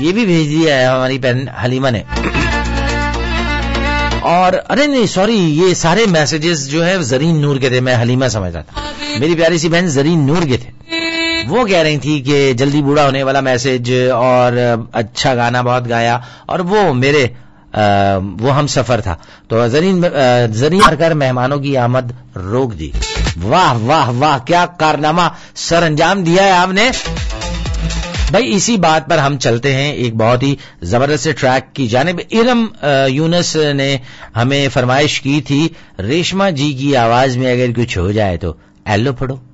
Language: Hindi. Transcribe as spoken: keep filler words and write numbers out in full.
ये भी भेज दिया है हमारी बहन हलीमा ने। और अरे नहीं सॉरी, ये सारे मैसेजेस जो है जरीन नूर के थे, मैं हलीमा समझ रहा था। मेरी प्यारी सी बहन जरीन नूर के थे। वो कह रही थी कि जल्दी बूढ़ा होने वाला मैसेज और अच्छा गाना बहुत गाया, और वो मेरे आ, वो हम सफर था। तो जरीन जरीन कर मेहमानों की आमद रोक दी। वाह वाह वाह, क्या कारनामा सर अंजाम दिया है आपने भाई। इसी बात पर हम चलते हैं एक बहुत ही जबरदस्त ट्रैक की जानिब। इरम यूनस ने हमें फरमाइश की थी, रेशमा जी की आवाज में अगर कुछ हो जाए तो एलो पढ़ो।